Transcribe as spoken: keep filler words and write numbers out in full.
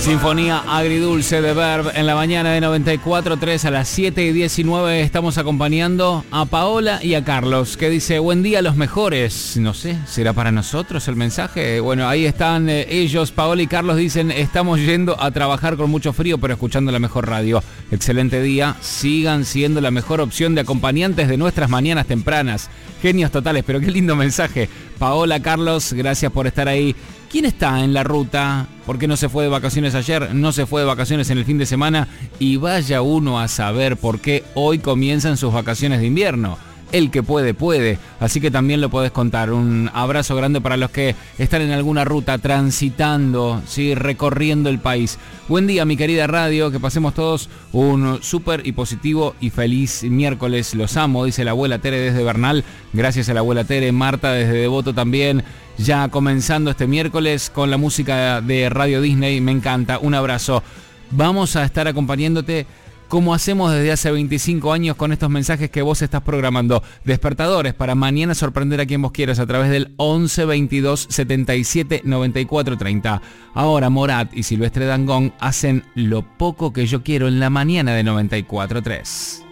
Sinfonía agridulce de Verb en la mañana de noventa y cuatro tres a las siete y diecinueve. Estamos acompañando a Paola y a Carlos, que dice: buen día, los mejores. No sé, ¿será para nosotros el mensaje? Bueno, ahí están eh, ellos. Paola y Carlos dicen: estamos yendo a trabajar con mucho frío, pero escuchando la mejor radio. Excelente día, sigan siendo la mejor opción de acompañantes de nuestras mañanas tempranas. Genios totales, pero qué lindo mensaje. Paola, Carlos, gracias por estar ahí. ¿Quién está en la ruta? ¿Por qué no se fue de vacaciones ayer? No se fue de vacaciones en el fin de semana. Y vaya uno a saber por qué hoy comienzan sus vacaciones de invierno. El que puede, puede. Así que también lo podés contar. Un abrazo grande para los que están en alguna ruta, transitando, ¿sí? Recorriendo el país. Buen día, mi querida radio. Que pasemos todos un súper y positivo y feliz miércoles. Los amo, dice la abuela Tere desde Bernal. Gracias a la abuela Tere. Marta desde Devoto también. Ya comenzando este miércoles con la música de Radio Disney. Me encanta. Un abrazo. Vamos a estar acompañándote como hacemos desde hace veinticinco años con estos mensajes que vos estás programando. Despertadores para mañana sorprender a quien vos quieras a través del once veintidós setenta y siete noventa y cuatro treinta. Ahora Morat y Silvestre Dangond hacen Lo poco que yo quiero en la mañana de noventa y cuatro tres.